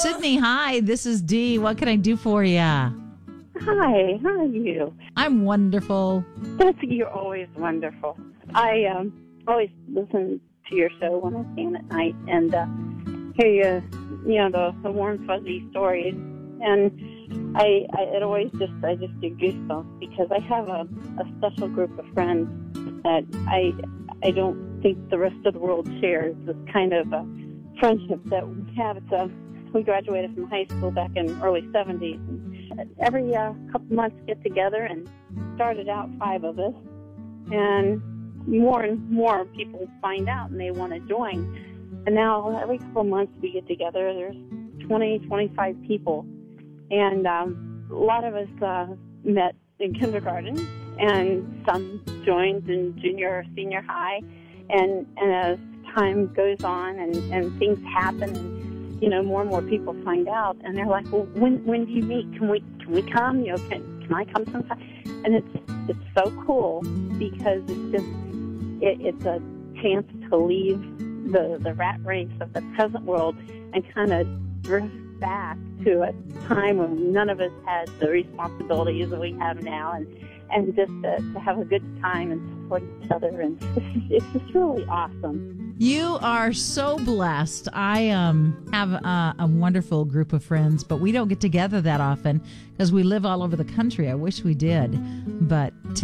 Sydney, hi. This is Dee. What can I do for you? Hi, how are you? I'm wonderful. You're always wonderful. I always listen to your show when I stand at night and hear the warm fuzzy stories, and I just get goosebumps because I have a special group of friends that I don't think the rest of the world shares. This kind of friendship that we have. We graduated from high school back in early 70s. And every couple months get together, and started out 5 of us. And more people find out and they want to join. And now every couple months we get together. There's 20, 25 people. And a lot of us met in kindergarten, and some joined in junior or senior high. And as time goes on and things happen, and more and more people find out, and they're like, well, when do you meet? Can we come? Can I come sometime? And it's so cool because it's a chance to leave the rat race of the present world and kind of drift back to a time when none of us had the responsibilities that we have now, and just to have a good time and support each other, and it's just really awesome. You are so blessed. I have a wonderful group of friends, but we don't get together that often because we live all over the country. I wish we did, but